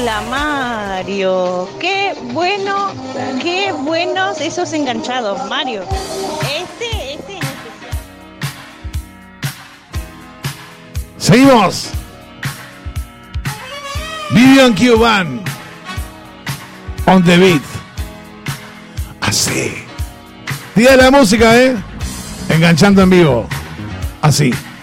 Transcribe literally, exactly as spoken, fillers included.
Hola Mario, qué bueno, qué buenos esos enganchados, Mario. Este, este en especial. Seguimos. Vivian Cuban on the beat. Así. Día de la música, ¿eh? Enganchando en vivo. Así.